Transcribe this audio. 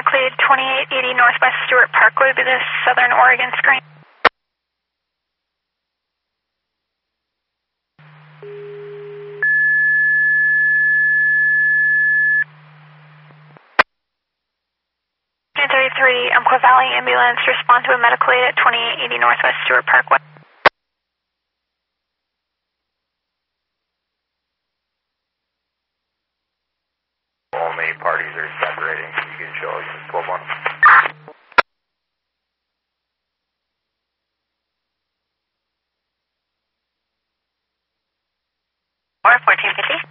Cleared 2880 Northwest Stewart Parkway with the Southern Oregon screen. Umpqua Valley Ambulance, respond to a medical aid at 2880 Northwest Stewart Parkway. Only parties are separating. You can show us 12-1. 1450.